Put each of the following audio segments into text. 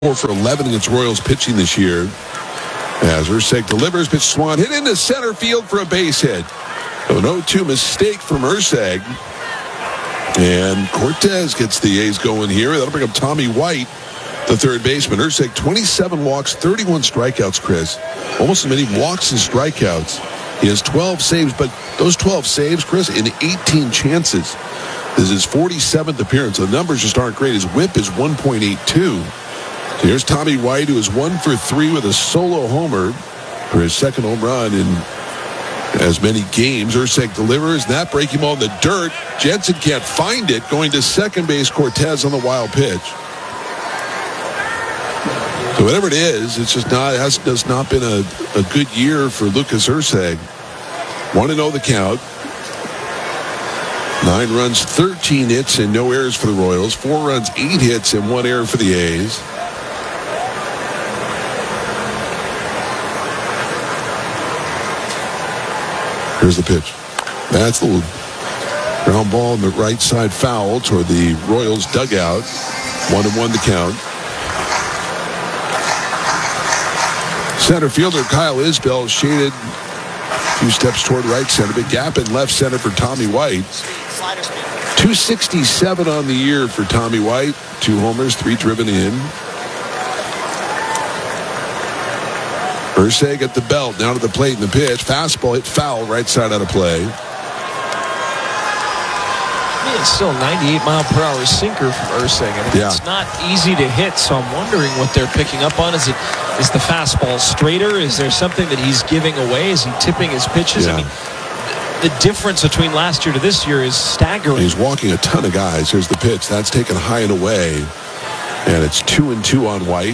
4 for 11 against Royals pitching this year. As Urseg delivers, pitch swung hit into center field for a base hit. An 0-2 mistake from Urseg. And Cortez gets the A's going here. That'll bring up Tommy White, the third baseman. Urseg, 27 walks, 31 strikeouts, Chris. Almost as many walks as strikeouts. He has 12 saves, but those 12 saves, Chris, in 18 chances. This is his 47th appearance. The numbers just aren't great. His whip is 1.82. Here's Tommy White, who is 1 for 3 with a solo homer for his second home run in as many games. Urseg delivers, and that breaking ball in the dirt. Jensen can't find it. Going to second base, Cortez on the wild pitch. So whatever it is, it's just not has not been a good year for Lucas Urseg. 1-0 the count. 9 runs, 13 hits, and no errors for the Royals. 4 runs, 8 hits, and 1 error for the A's. Here's the pitch. That's a little ground ball in the right side foul toward the Royals dugout. 1-1 the count. Center fielder Kyle Isbell shaded a few steps toward right center. Big gap in left center for Tommy White. 267 on the year for Tommy White. 2 homers, 3 driven in. Urseg at the belt, down to the plate in the pitch. Fastball hit foul, right side out of play. It's still a 98-mile-per-hour sinker from Urseg. It's not easy to hit, so I'm wondering what they're picking up on. Is the fastball straighter? Is there something that he's giving away? Is he tipping his pitches? Yeah. I mean, the difference between last year to this year is staggering. He's walking a ton of guys. Here's the pitch. That's taken high and away. And it's 2-2 on White.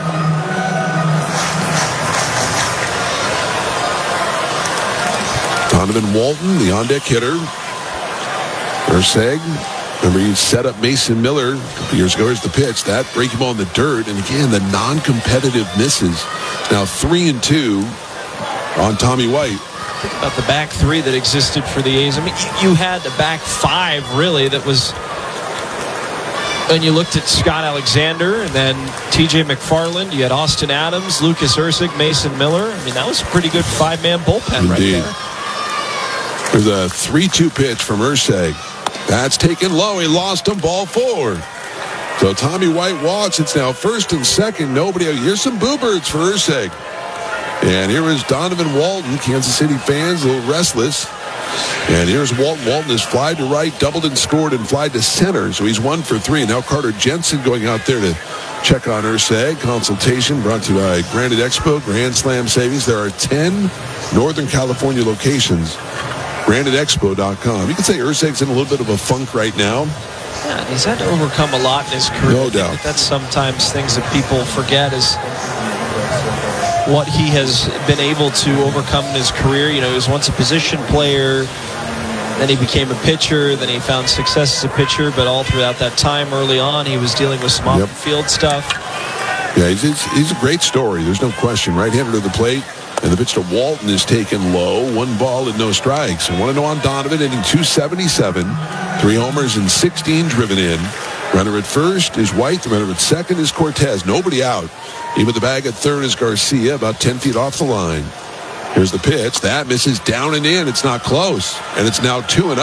Donovan Walton, the on-deck hitter. Urseg, remember he set up Mason Miller a couple years ago. Here's the pitch. That breaking ball in the dirt. And again, the non-competitive misses. Now 3-2 on Tommy White. Think about the back 3 that existed for the A's. I mean, you had the back 5, really, that was... And you looked at Scott Alexander and then T.J. McFarland. You had Austin Adams, Lucas Urseg, Mason Miller. I mean, that was a pretty good 5-man bullpen. Indeed. Right there. There's a 3-2 pitch from Urseg. That's taken low. He lost him, ball 4. So Tommy White walks. It's now first and second. Nobody. Here's some boo birds for Urseg. And here is Donovan Walton. Kansas City fans a little restless. And here's Walton. Walton has flied to right, doubled and scored, and flied to center. So he's 1 for 3. And now Carter Jensen going out there to check on Urseg. Consultation brought to you by Granite Expo, Grand Slam Savings. There are 10 Northern California locations. GraniteExpo.com. You can say Urseg's in a little bit of a funk right now. Yeah, he's had to overcome a lot in his career. No doubt. That's sometimes things that people forget is what he has been able to overcome in his career. You know, he was once a position player, then he became a pitcher, then he found success as a pitcher, but all throughout that time early on, he was dealing with some off-the-field stuff. Yeah, he's a great story. There's no question. Right-hander to the plate. And the pitch to Walton is taken low. 1 ball and no strikes. And 1-0 on Donovan, hitting .277. 3 homers and 16 driven in. Runner at first is White. The runner at second is Cortez. Nobody out. Even the bag at third is Garcia, about 10 feet off the line. Here's the pitch. That misses down and in. It's not close. And it's now 2-0.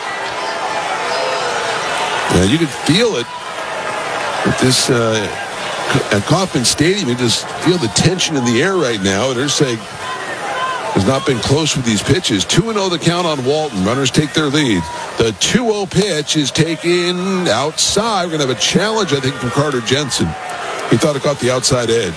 Now you can feel it with this... at Kauffman Stadium, you just feel the tension in the air right now. And Urseg has not been close with these pitches. 2-0 the count on Walton. Runners take their lead. The 2-0 pitch is taken outside. We're going to have a challenge, I think, from Carter Jensen. He thought it caught the outside edge.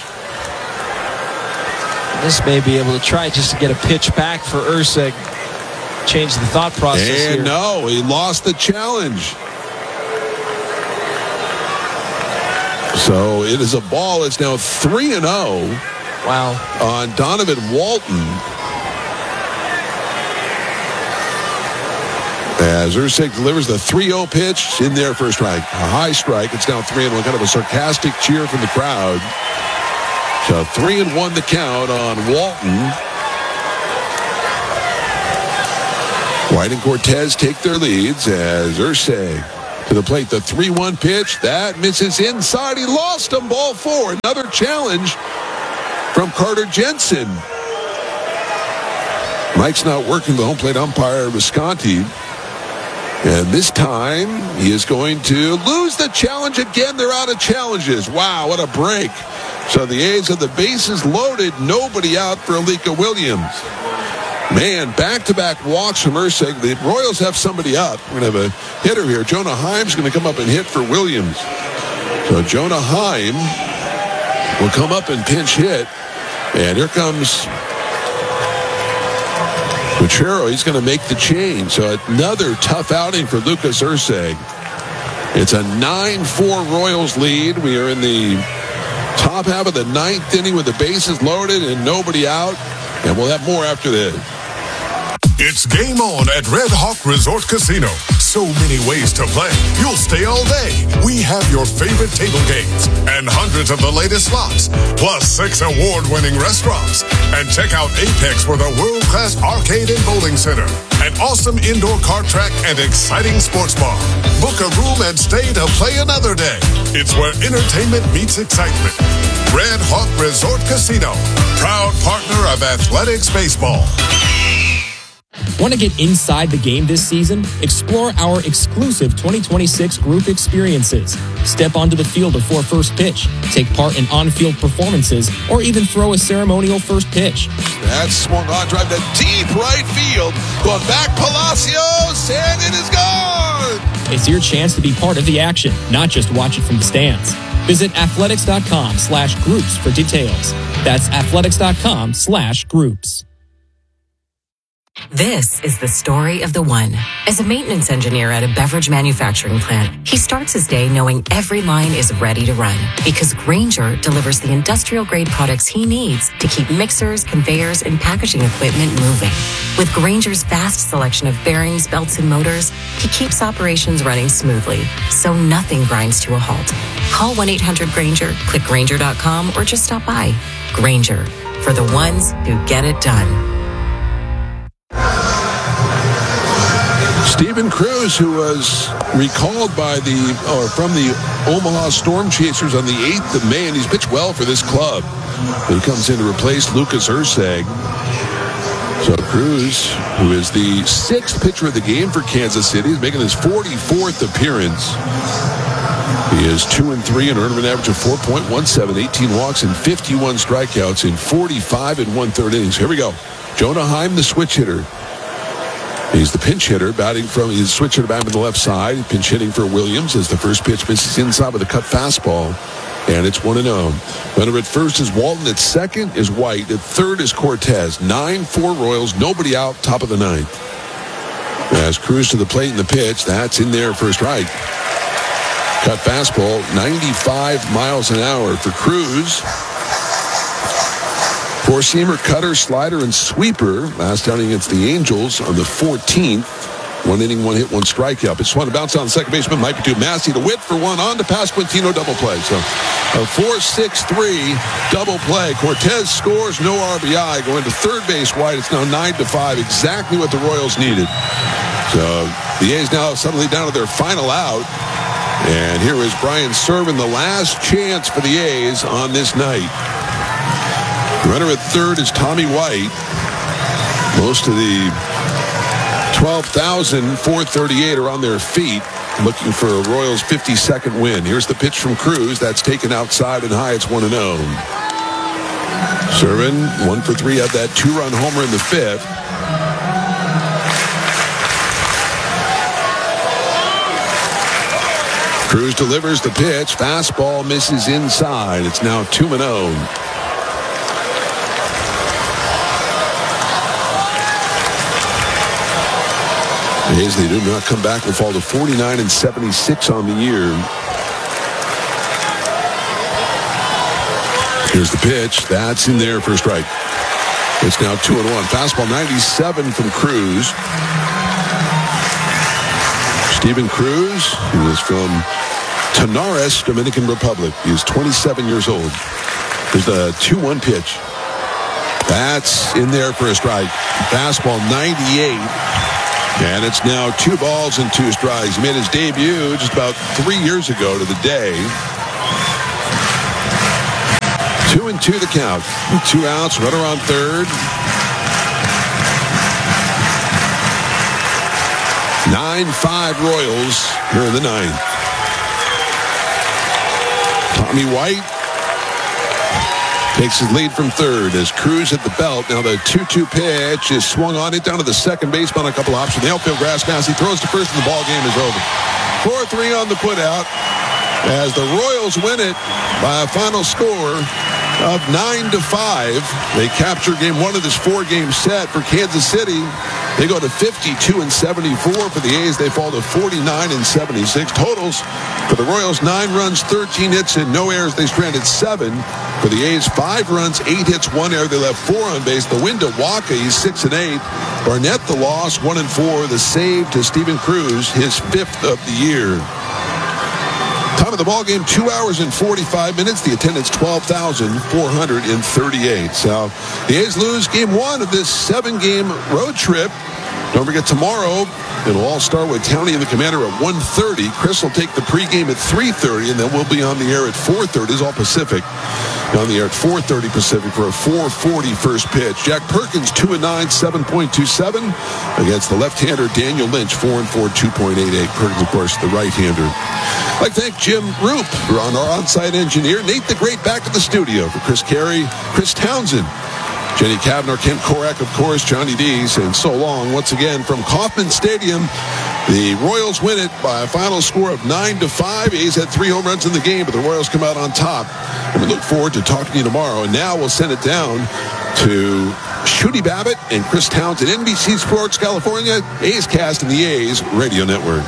This may be able to try just to get a pitch back for Urseg. Change the thought process and here. No, he lost the challenge. So it is a ball. It's now 3-0. Wow. On Donovan Walton. As Urseg delivers the 3-0 pitch in there for a strike. A high strike. It's now 3-1. Kind of a sarcastic cheer from the crowd. So 3-1 the count on Walton. White and Cortez take their leads as Urseg To the plate, the 3-1 pitch. That misses inside. He lost him. Ball 4. Another challenge from Carter Jensen. Mike's not working, the home plate umpire, Visconti. And this time, he is going to lose the challenge again. They're out of challenges. Wow, what a break. So the A's have the bases loaded. Nobody out for Alika Williams. Man, back-to-back walks from Ursig. The Royals have somebody up. We're going to have a hitter here. Jonah Heim's going to come up and hit for Williams. So Jonah Heim will come up and pinch hit. And here comes Machero. He's going to make the change. So another tough outing for Lucas Ursig. It's a 9-4 Royals lead. We are in the top half of the 9th inning with the bases loaded and nobody out. And we'll have more after this. It's game on at Red Hawk Resort Casino. So many ways to play. You'll stay all day. We have your favorite table games and hundreds of the latest slots, plus 6 award-winning restaurants. And check out Apex for the world-class arcade and bowling center, an awesome indoor kart track, and exciting sports bar. Book a room and stay to play another day. It's where entertainment meets excitement. Red Hawk Resort Casino, proud partner of Athletics Baseball. Want to get inside the game this season? Explore our exclusive 2026 group experiences. Step onto the field before first pitch, take part in on-field performances, or even throw a ceremonial first pitch. That's swung on, drive to deep right field. Going back, Palacios, and it is gone! It's your chance to be part of the action, not just watch it from the stands. Visit athletics.com/groups for details. That's athletics.com/groups. This is the story of the one. As a maintenance engineer at a beverage manufacturing plant, he starts his day knowing every line is ready to run because Grainger delivers the industrial-grade products he needs to keep mixers, conveyors, and packaging equipment moving. With Grainger's vast selection of bearings, belts, and motors, he keeps operations running smoothly, so nothing grinds to a halt. Call 1-800-GRAINGER, click Grainger.com, or just stop by. Grainger, for the ones who get it done. Steven Cruz, who was recalled from the Omaha Storm Chasers on the 8th of May, and he's pitched well for this club. He comes in to replace Lucas Ursig. So Cruz, who is the 6th pitcher of the game for Kansas City, is making his 44th appearance. He is 2-3 and earned an average of 4.17, 18 walks and 51 strikeouts in 45 and 1/3 innings. Here we go. Jonah Heim, the switch hitter. He's the pinch hitter, he's switch hitter batting to the left side. Pinch hitting for Williams as the first pitch misses inside with a cut fastball. And it's 1-0. Runner at first is Walton. At second is White. At third is Cortez. 9-4 Royals. Nobody out. Top of the 9th. As Cruz to the plate in the pitch. That's in there for a strike. Cut fastball. 95 miles an hour for Cruz. Four-seamer, cutter, slider, and sweeper. Last outing against the Angels on the 14th. 1 inning, 1 hit, 1 strikeout. It's one to bounce on second baseman. Might be too. Massey to Witt for 1 on to Pasquantino, double play. So a 4-6-3 double play. Cortez scores, no RBI. Going to third base, White. It's now 9-5. Exactly what the Royals needed. So the A's now suddenly down to their final out. And here is Brian Serven, the last chance for the A's on this night. The runner at third is Tommy White. Most of the 12,438 are on their feet looking for a Royals 52nd win. Here's the pitch from Cruz. That's taken outside and high. It's 1-0. Serven, 1 for 3, had that 2-run homer in the 5th. Cruz delivers the pitch. Fastball misses inside. It's now 2-0. A's, they do not come back, will fall to 49-76 on the year. Here's the pitch. That's in there for a strike. It's now 2-1. Fastball 97 from Cruz. Steven Cruz, who is from Tenares, Dominican Republic. He is 27 years old. There's the 2-1 pitch. That's in there for a strike. Fastball 98. And it's now 2 balls and 2 strikes. He made his debut just about 3 years ago to the day. 2-2 the count. 2 outs, runner on third. 9-5 Royals here in the 9th. Tommy White takes his lead from third as Cruz at the belt. Now the 2-2 pitch is swung on it down to the second baseman. A couple options. The outfield grass mass. He throws to first and the ball game is over. 4-3 on the putout as the Royals win it by a final score of 9-5. They capture game 1 of this 4-game set for Kansas City. They go to 52-74 for the A's. They fall to 49-76. Totals for the Royals: 9 runs, 13 hits, and no errors. They stranded 7. For the A's, 5 runs, 8 hits, 1 error. They left 4 on base. The win to Wacha, he's 6-8. Barnett the loss, 1-4. The save to Steven Cruz, his 5th of the year. Time of the ball game, 2 hours and 45 minutes. The attendance, 12,438. So the A's lose game 1 of this 7-game road trip. Don't forget tomorrow, it'll all start with Townie and the Commander at 1:30. Chris will take the pregame at 3:30, and then we'll be on the air at 4:30. It's all Pacific. On the air at 4:30 Pacific for a 4:40 first pitch. Jack Perkins, 2-9, 7.27 against the left-hander Daniel Lynch, 4-4, 2.88. Perkins, of course, the right-hander. I'd like to thank Jim Roop, our on-site engineer. Nate the Great back at the studio for Chris Carey, Chris Townsend, Jenny Kavner, Kent Korak, of course, Johnny D saying so long once again from Kauffman Stadium. The Royals win it by a final score of 9-5. A's had 3 home runs in the game, but the Royals come out on top. And we look forward to talking to you tomorrow. And now we'll send it down to Shooty Babbitt and Chris Townsend, NBC Sports California, A's Cast and the A's Radio Network.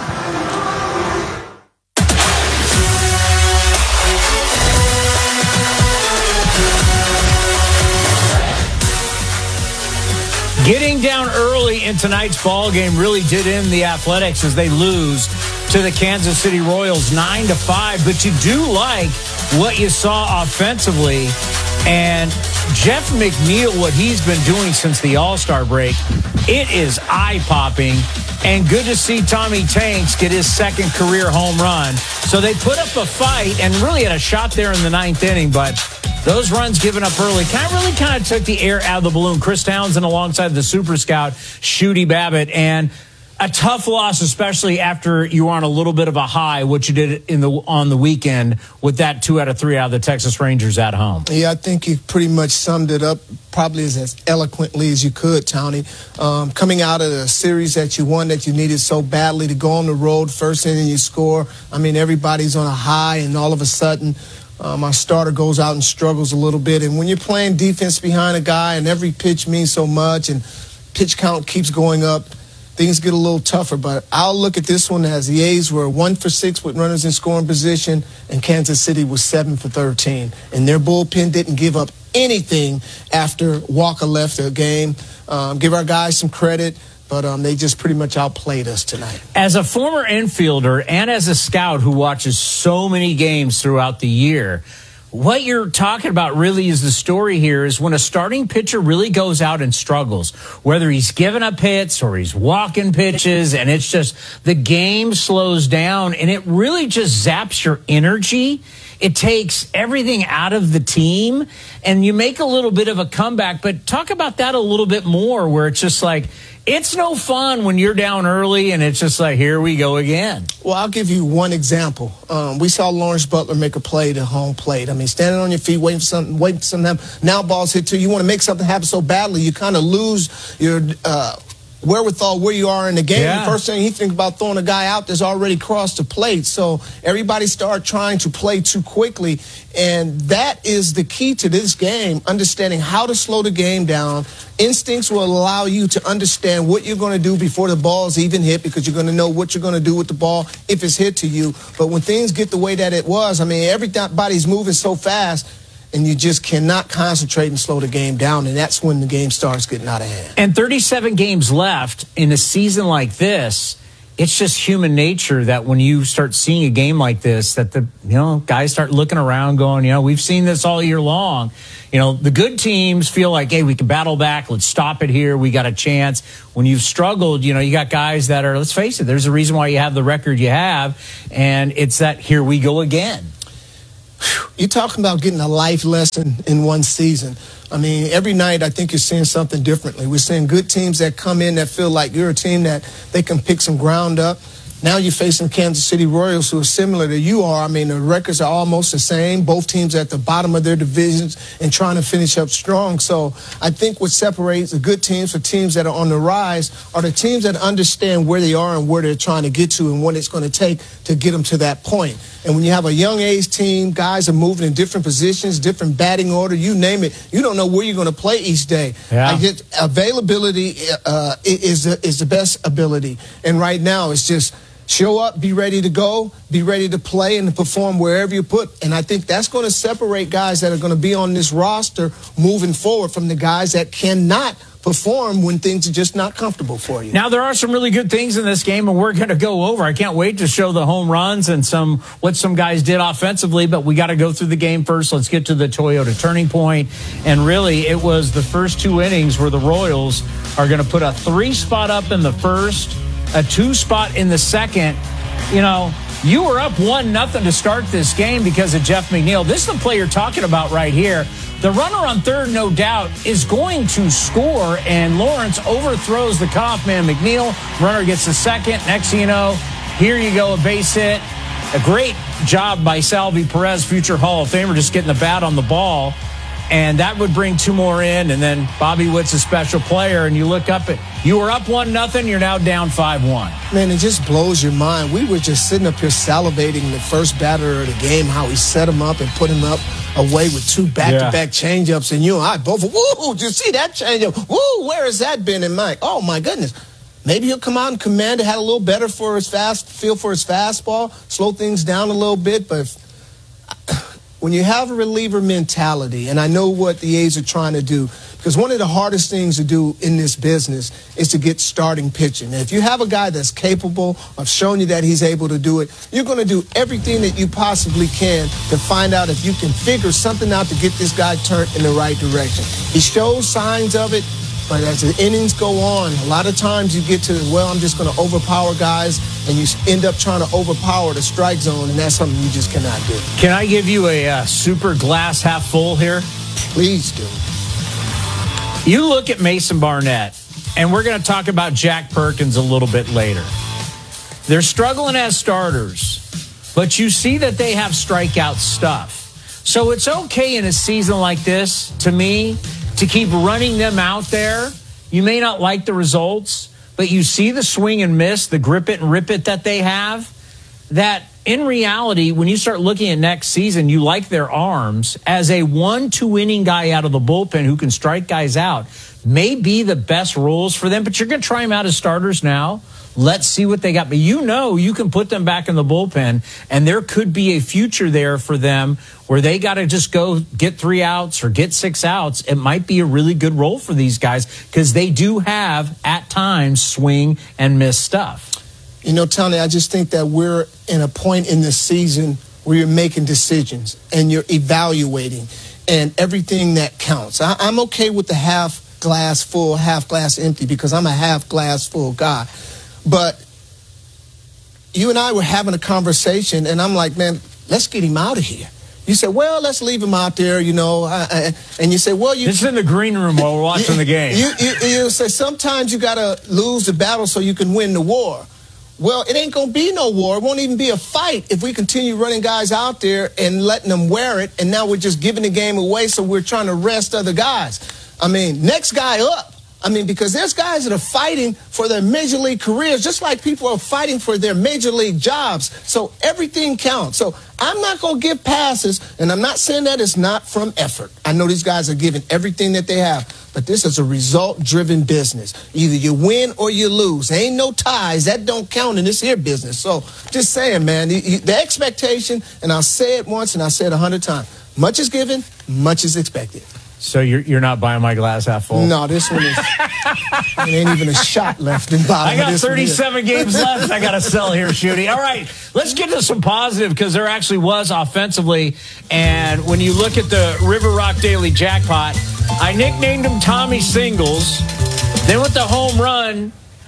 Getting down early in tonight's ball game really did end the Athletics as they lose to the Kansas City Royals 9-5. But you do like what you saw offensively. And Jeff McNeil, what he's been doing since the All-Star break, it is eye-popping. And good to see Tommy Tanks get his 2nd career home run. So they put up a fight and really had a shot there in the 9th inning, but those runs given up early kind of took the air out of the balloon. Chris Townsend alongside the super scout, Shooty Babbitt, and a tough loss, especially after you were on a little bit of a high, what you did on the weekend with that 2 out of 3 out of the Texas Rangers at home. Yeah, I think you pretty much summed it up probably as eloquently as you could, Townie. Coming out of a series that you won that you needed so badly to go on the road, first inning you score. I mean, everybody's on a high, and all of a sudden our starter goes out and struggles a little bit. And when you're playing defense behind a guy and every pitch means so much and pitch count keeps going up, things get a little tougher. But I'll look at this one as the A's were 1 for 6 with runners in scoring position, and Kansas City was 7 for 13. And their bullpen didn't give up anything after Walker left the game. Give our guys some credit. But they just pretty much outplayed us tonight. As a former infielder and as a scout who watches so many games throughout the year, what you're talking about really is the story here is when a starting pitcher really goes out and struggles, whether he's giving up hits or he's walking pitches, and it's just the game slows down and it really just zaps your energy. It takes everything out of the team and you make a little bit of a comeback. But talk about that a little bit more, where it's just like, it's no fun when you're down early and it's just like, here we go again. Well, I'll give you one example. We saw Lawrence Butler make a play to home plate. I mean, standing on your feet, waiting for something. Now ball's hit to you. You want to make something happen so badly, you kind of lose your wherewithal where you are in the game. Yeah. The first thing you think about throwing a guy out that's already crossed the plate. So everybody start trying to play too quickly. And that is the key to this game, understanding how to slow the game down. Instincts will allow you to understand what you're going to do before the ball's even hit, because you're going to know what you're going to do with the ball if it's hit to you. But when things get the way that it was, I mean, everybody's moving so fast, and you just cannot concentrate and slow the game down, and that's when the game starts getting out of hand. And 37 games left in a season like this, it's just human nature that when you start seeing a game like this, that the guys start looking around going, we've seen this all year long. The good teams feel like, hey, we can battle back. Let's stop it here. We got a chance. When you've struggled, you got guys that are, let's face it, there's a reason why you have the record you have. And it's that here we go again. You're talking about getting a life lesson in one season. I mean, every night I think you're seeing something differently. We're seeing good teams that come in that feel like you're a team that they can pick some ground up. Now you're facing Kansas City Royals, who are similar to you are. I mean, the records are almost the same. Both teams are at the bottom of their divisions and trying to finish up strong. So I think what separates the good teams from teams that are on the rise are the teams that understand where they are and where they're trying to get to and what it's going to take to get them to that point. And when you have a young age team, guys are moving in different positions, different batting order, you name it. You don't know where you're going to play each day. Yeah. Availability is the best ability. And right now it's just show up, be ready to go, be ready to play and to perform wherever you put. And I think that's going to separate guys that are going to be on this roster moving forward from the guys that cannot perform when things are just not comfortable for you. Now, there are some really good things in this game, and we're going to go over. I can't wait to show the home runs and what some guys did offensively, but we got to go through the game first. Let's get to the Toyota Turning Point. And really, it was the first 2 innings where the Royals are going to put a 3 spot up in the first, a 2 spot in the second. You were up 1-0 to start this game because of Jeff McNeil. This is the play you're talking about right here. The runner on third, no doubt, is going to score, and Lawrence overthrows the cutoff man, McNeil. Runner gets the second. Next thing you know, here you go, a base hit. A great job by Salvi Perez, future Hall of Famer, just getting the bat on the ball. And that would bring 2 more in, and then Bobby Witt's a special player, and you look up at, you were up 1-0, you're now down 5-1. Man, it just blows your mind. We were just sitting up here salivating the first batter of the game, how he set him up and put him up away with 2 back-to-back changeups, and you and I both, woo, did you see that changeup? Woo, where has that been in Mike? Oh, my goodness. Maybe he'll come out and command it, had a little better for his feel for his fastball, slow things down a little bit, but when you have a reliever mentality, and I know what the A's are trying to do, because one of the hardest things to do in this business is to get starting pitching. And if you have a guy that's capable of showing you that he's able to do it, you're going to do everything that you possibly can to find out if you can figure something out to get this guy turned in the right direction. He shows signs of it, but as the innings go on, a lot of times you get to, I'm just going to overpower guys, and you end up trying to overpower the strike zone, and that's something you just cannot do. Can I give you a super glass half full here? Please do. You look at Mason Barnett, and we're going to talk about Jack Perkins a little bit later. They're struggling as starters, but you see that they have strikeout stuff. So it's okay in a season like this, to me, to keep running them out there. You may not like the results, but you see the swing and miss, the grip it and rip it that they have, that in reality, when you start looking at next season, you like their arms as a 1-2 inning guy out of the bullpen who can strike guys out may be the best roles for them, but you're going to try them out as starters now. Let's see what they got. But you can put them back in the bullpen, and there could be a future there for them where they got to just go get 3 outs or get 6 outs. It might be a really good role for these guys because they do have, at times, swing and miss stuff. Tony, I just think that we're in a point in this season where you're making decisions and you're evaluating and everything that counts. I'm okay with the half glass full, half glass empty because I'm a half glass full guy. But you and I were having a conversation, and I'm like, man, let's get him out of here. You said, well, let's leave him out there, and you say, well, this is in the green room while we're watching the game. You say sometimes you got to lose the battle so you can win the war. Well, it ain't going to be no war. It won't even be a fight if we continue running guys out there and letting them wear it, and now we're just giving the game away, so we're trying to rest other guys. Next guy up. Because there's guys that are fighting for their major league careers, just like people are fighting for their major league jobs. So everything counts. So I'm not going to give passes, and I'm not saying that it's not from effort. I know these guys are giving everything that they have, but this is a result-driven business. Either you win or you lose. There ain't no ties. That don't count in this here business. So just saying, man, the expectation, and I'll say it once and I'll say it 100 times, much is given, much is expected. So you're not buying my glass half full? No, this one is. There ain't even a shot left in bottom. I got of this 37 games left. I got to sell here, Shooty. All right, let's get to some positive because there actually was offensively. And when you look at the River Rock Daily Jackpot, I nicknamed him Tommy Singles. Then with the home run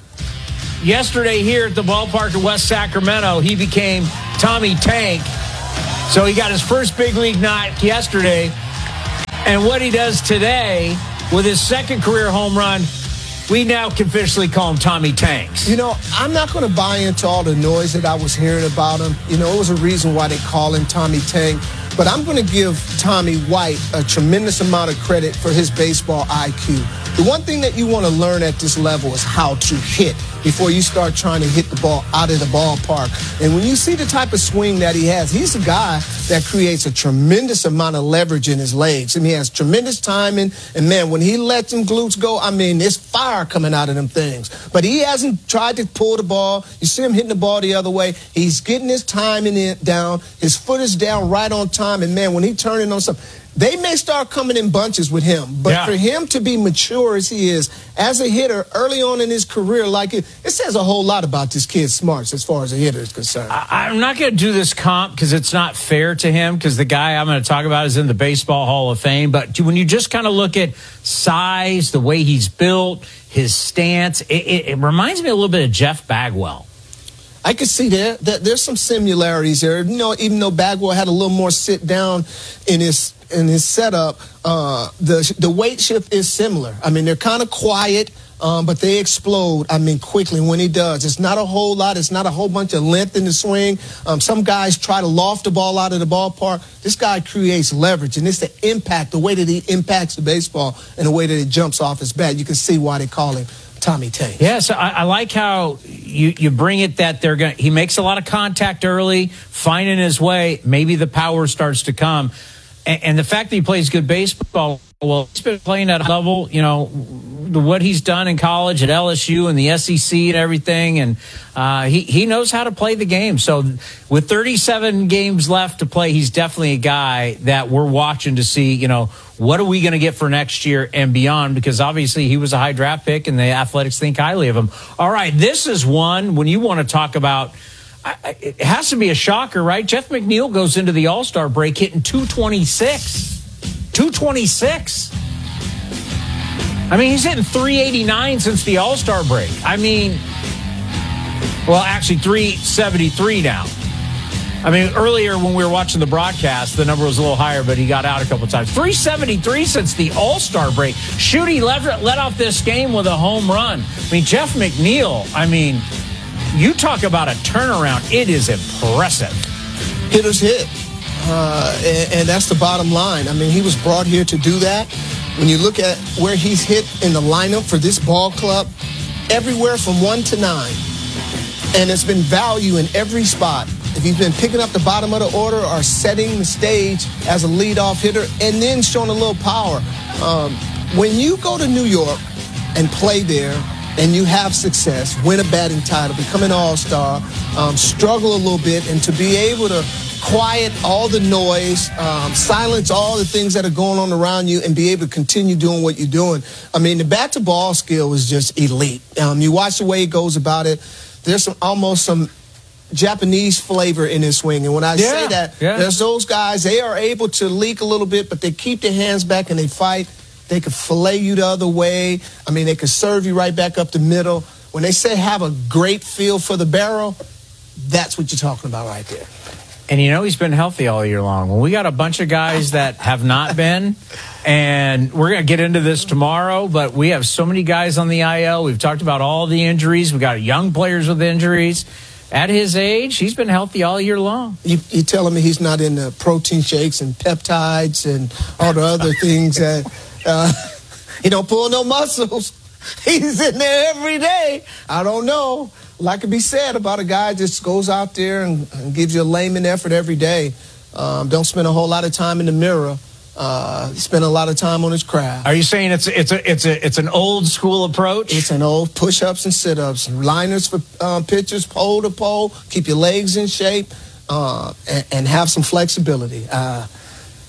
yesterday here at the ballpark in West Sacramento, he became Tommy Tank. So he got his first big league knock yesterday. And what he does today with his second career home run, we now can officially call him Tommy Tanks. You know, I'm not going to buy into all the noise that I was hearing about him. You know, it was a reason why they call him Tommy Tank. But I'm going to give Tommy White a tremendous amount of credit for his baseball IQ. The one thing that you want to learn at this level is how to hit before you start trying to hit the ball out of the ballpark. And when you see the type of swing that he has, he's a guy that creates a tremendous amount of leverage in his legs. I mean, he has tremendous timing. And, man, when he lets them glutes go, I mean, there's fire coming out of them things. But he hasn't tried to pull the ball. You see him hitting the ball the other way. He's getting his timing down. His foot is down right on time. And, man, when he turning on something, they may start coming in bunches with him. But for him to be mature as he is, as a hitter early on in his career, like it says a whole lot about this kid's smarts as far as a hitter is concerned. I'm not going to do this comp because it's not fair to him because the guy I'm going to talk about is in the Baseball Hall of Fame. But when you just kind of look at size, the way he's built, his stance, it reminds me a little bit of Jeff Bagwell. I could see that there's some similarities there. You know, even though Bagwell had a little more sit down in his setup, the weight shift is similar. I mean, they're kind of quiet, but they explode, I mean, quickly when he does. It's not a whole lot. It's not a whole bunch of length in the swing. Some guys try to loft the ball out of the ballpark. This guy creates leverage, and it's the impact, the way that he impacts the baseball and the way that it jumps off his bat. You can see why they call him Tommy Tank. Yeah, so I like how you bring it that he makes a lot of contact early, finding his way. Maybe the power starts to come. And the fact that he plays good baseball, well, he's been playing at a level, you know, what he's done in college at LSU and the SEC and everything. And he knows how to play the game. So with 37 games left to play, he's definitely a guy that we're watching to see, you know, what are we going to get for next year and beyond? Because obviously he was a high draft pick and the Athletics think highly of him. All right, this is one when you want to talk about, it has to be a shocker, right? Jeff McNeil goes into the All-Star break hitting 226. 226. I mean, he's hitting 389 since the All-Star break. I mean, well, actually 373 now. I mean, earlier when we were watching the broadcast, the number was a little higher, but he got out a couple times. 373 since the All-Star break. Shooty led off this game with a home run. I mean, Jeff McNeil, I mean, you talk about a turnaround. It is impressive. Hitters hit, and that's the bottom line. I mean, he was brought here to do that. When you look at where he's hit in the lineup for this ball club, everywhere from 1 to 9. And it's been value in every spot. If he's been picking up the bottom of the order or setting the stage as a leadoff hitter and then showing a little power. When you go to New York and play there and you have success, win a batting title, become an all-star, struggle a little bit, and to be able to quiet all the noise, silence all the things that are going on around you, and be able to continue doing what you're doing. I mean, the bat-to-ball skill is just elite. You watch the way he goes about it. There's almost some Japanese flavor in his swing. And when I say that, there's those guys, they are able to leak a little bit, but they keep their hands back and they fight. They could fillet you the other way. I mean, they could serve you right back up the middle. When they say have a great feel for the barrel, that's what you're talking about right there. And, you know, he's been healthy all year long. Well, we got a bunch of guys that have not been, and we're going to get into this tomorrow, but we have so many guys on the IL. We've talked about all the injuries. We got young players with injuries. At his age, he's been healthy all year long. You telling me he's not in the protein shakes and peptides and all the other things that he don't pull no muscles. He's in there every day. I don't know. A lot could be said about a guy that just goes out there and gives you a layman effort every day. Don't spend a whole lot of time in the mirror. Spend a lot of time on his craft. Are you saying it's an old school approach? It's an old push-ups and sit-ups, liners for pitchers, pole to pole. Keep your legs in shape and have some flexibility.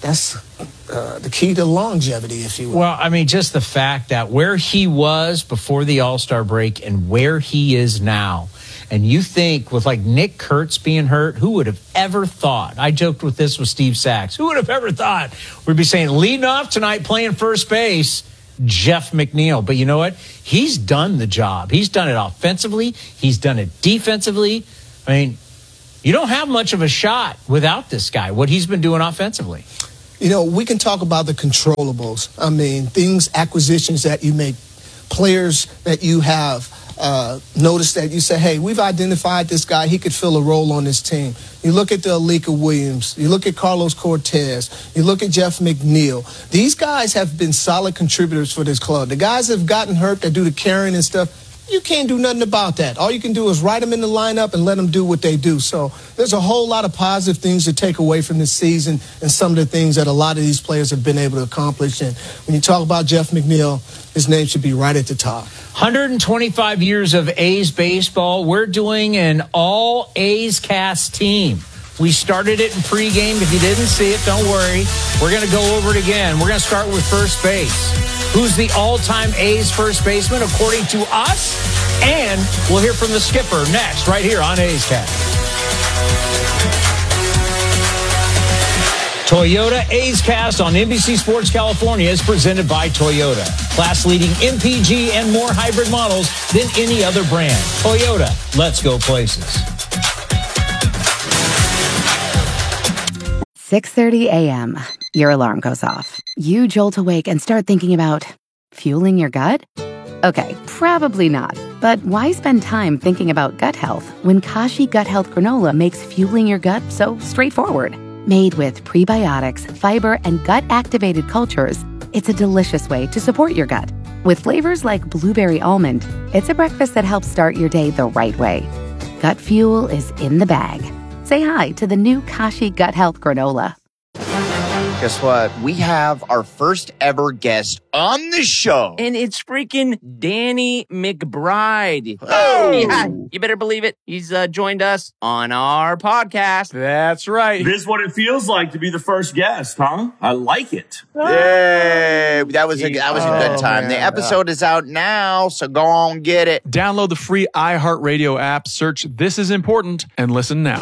that's the key to longevity, if you will. Well, I mean, just the fact that where he was before the All-Star break and where he is now. And you think with like Nick Kurtz being hurt, who would have ever thought? I joked with this with Steve Sachs. Who would have ever thought we'd be saying leading off tonight playing first base, Jeff McNeil. But you know what? He's done the job. He's done it offensively. He's done it defensively. I mean, you don't have much of a shot without this guy, what he's been doing offensively. You know, we can talk about the controllables. I mean, acquisitions that you make, players that you have noticed that you say, hey, we've identified this guy. He could fill a role on this team. You look at the Alika Williams. You look at Carlos Cortez. You look at Jeff McNeil. These guys have been solid contributors for this club. The guys that have gotten hurt that do the carrying and stuff, you can't do nothing about that. All you can do is write them in the lineup and let them do what they do. So there's a whole lot of positive things to take away from this season and some of the things that a lot of these players have been able to accomplish. And when you talk about Jeff McNeil, his name should be right at the top. 125 years of A's baseball. We're doing an all A's cast team. We started it in pregame. If you didn't see it, don't worry. We're going to go over it again. We're going to start with first base. Who's the all-time A's first baseman according to us? And we'll hear from the skipper next, right here on A's Cast. Toyota A's Cast on NBC Sports California is presented by Toyota. Class-leading MPG and more hybrid models than any other brand. Toyota, let's go places. 6:30 a.m. Your alarm goes off. You jolt awake and start thinking about fueling your gut? Okay, probably not. But why spend time thinking about gut health when Kashi Gut Health Granola makes fueling your gut so straightforward? Made with prebiotics, fiber, and gut-activated cultures, it's a delicious way to support your gut. With flavors like blueberry almond, it's a breakfast that helps start your day the right way. Gut fuel is in the bag. Say hi to the new Kashi Gut Health Granola. Guess what? We have our first ever guest on the show. And it's freaking Danny McBride. Oh! Yeah, you better believe it. He's joined us on our podcast. That's right. This is what it feels like to be the first guest, huh? I like it. Yay! That was a good time. Man. The episode is out now, so go on get it. Download the free iHeartRadio app, search This Is Important, and listen now.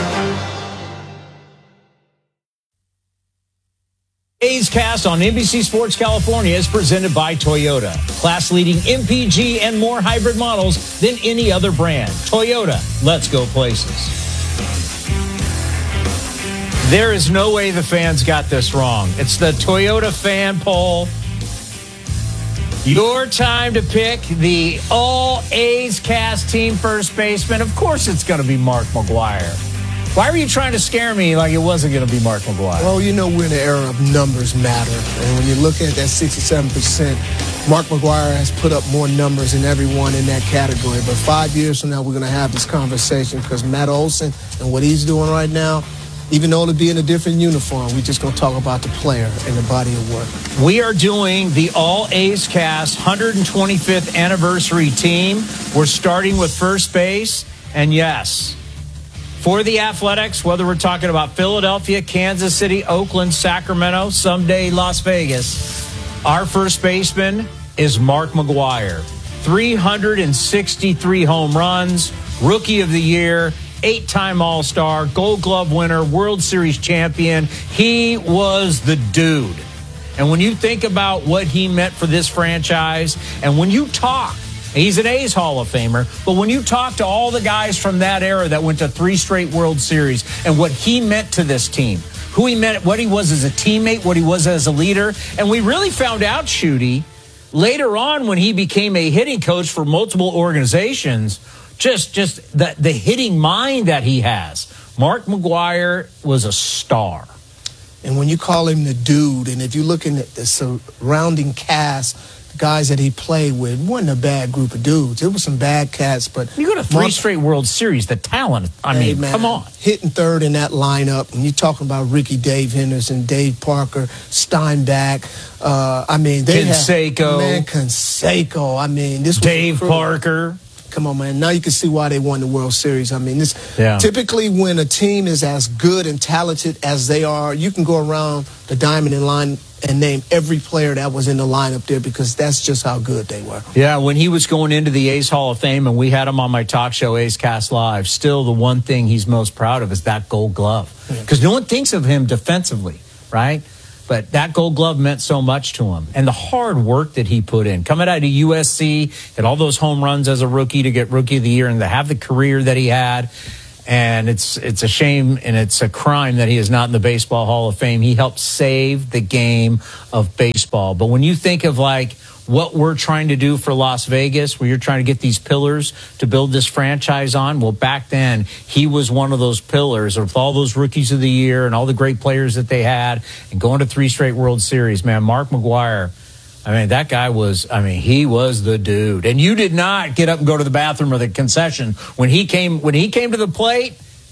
A's Cast on NBC Sports California is presented by Toyota. Class-leading MPG and more hybrid models than any other brand. Toyota, let's go places. There is no way the fans got this wrong. It's the Toyota fan poll. Your time to pick the all A's Cast team first baseman. Of course it's going to be Mark McGwire. Why were you trying to scare me like it wasn't going to be Mark McGwire? Well, you know, we're in an era of numbers matter. And when you look at that 67%, Mark McGwire has put up more numbers than everyone in that category. But 5 years from now, we're going to have this conversation because Matt Olson and what he's doing right now, even though it'll be in a different uniform, we're just going to talk about the player and the body of work. We are doing the All A's Cast 125th anniversary team. We're starting with first base. And yes, for the Athletics, whether we're talking about Philadelphia, Kansas City, Oakland, Sacramento, someday Las Vegas, our first baseman is Mark McGwire. 363 home runs, Rookie of the Year, 8-time All-Star, Gold Glove winner, World Series champion. He was the dude. And when you think about what he meant for this franchise, and when you talk, he's an A's Hall of Famer, but when you talk to all the guys from that era that went to 3 straight World Series and what he meant to this team, who he meant, what he was as a teammate, what he was as a leader, and we really found out, Shooty, later on when he became a hitting coach for multiple organizations, just the hitting mind that he has. Mark McGwire was a star. And when you call him the dude, and if you look at the surrounding cast, guys that he played with, wasn't a bad group of dudes. It was some bad cats, but you go to 3 straight World Series. The talent, man, come on. Hitting third in that lineup, and you're talking about Ricky Dave Henderson, Dave Parker, Steinbach. They Canseco. Canseco. This was Dave Parker. Come on, man. Now you can see why they won the World Series. I mean, typically when a team is as good and talented as they are, you can go around the diamond and line and name every player that was in the lineup there because that's just how good they were. Yeah, when he was going into the A's Hall of Fame and we had him on my talk show, A's Cast Live, still the one thing he's most proud of is that Gold Glove. Because no one thinks of him defensively, right? But that Gold Glove meant so much to him. And the hard work that he put in. Coming out of USC, had all those home runs as a rookie to get Rookie of the Year and to have the career that he had. And it's a shame and it's a crime that he is not in the Baseball Hall of Fame. He helped save the game of baseball. But when you think of like what we're trying to do for Las Vegas, where you're trying to get these pillars to build this franchise on, well, back then he was one of those pillars with all those Rookies of the Year and all the great players that they had and going to 3 straight World Series. Man, Mark McGwire, I mean, that guy was, he was the dude. And you did not get up and go to the bathroom or the concession. When he came to the plate,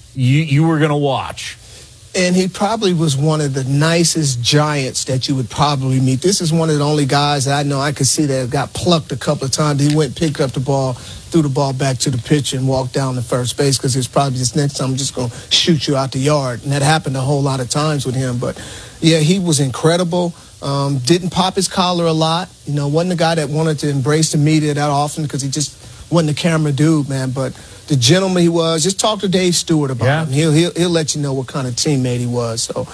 you were going to watch. And he probably was one of the nicest giants that you would probably meet. This is one of the only guys that I know I could see that got plucked a couple of times. He went, picked up the ball, threw the ball back to the pitcher and walked down to first base because it's probably this next time I'm just going to shoot you out the yard. And that happened a whole lot of times with him. But, yeah, he was incredible. Didn't pop his collar a lot. Wasn't a guy that wanted to embrace the media that often because he just wasn't a camera dude, man. But the gentleman he was, just talk to Dave Stewart about him. He'll let you know what kind of teammate he was. So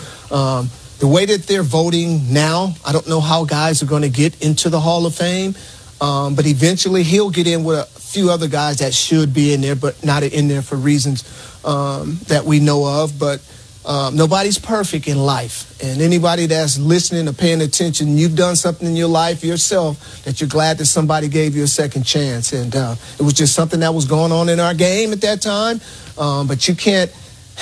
the way that they're voting now, I don't know how guys are going to get into the Hall of Fame. But eventually he'll get in with a few other guys that should be in there, but not in there for reasons that we know of. But nobody's perfect in life. And anybody that's listening or paying attention, you've done something in your life yourself that you're glad that somebody gave you a second chance. And it was just something that was going on in our game at that time. But you can't,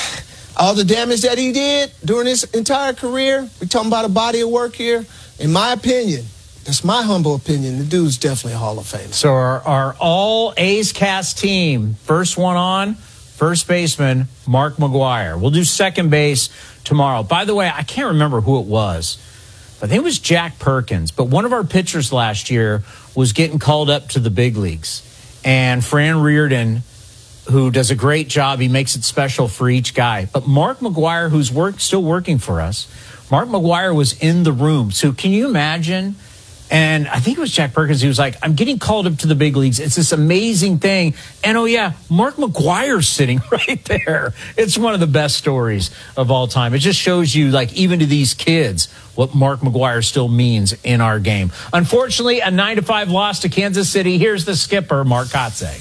all the damage that he did during his entire career, we're talking about a body of work here. In my opinion, that's my humble opinion, the dude's definitely a Hall of Famer. So our all A's cast team, first one on, first baseman, Mark McGwire. We'll do second base tomorrow. By the way, I can't remember who it was. I think it was Jack Perkins. But one of our pitchers last year was getting called up to the big leagues. And Fran Reardon, who does a great job, he makes it special for each guy. But Mark McGwire, who's still working for us, Mark McGwire was in the room. So can you imagine? And I think it was Jack Perkins. He was like, I'm getting called up to the big leagues. It's this amazing thing. And, oh, yeah, Mark McGwire's sitting right there. It's one of the best stories of all time. It just shows you, like, even to these kids, what Mark McGwire still means in our game. Unfortunately, a 9-5 loss to Kansas City. Here's the skipper, Mark Kotsay.